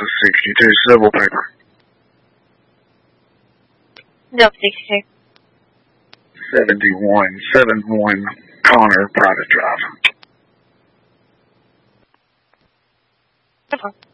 Delta 62 civil paper. Delta 62. 7171 Connor, private drive. No problem.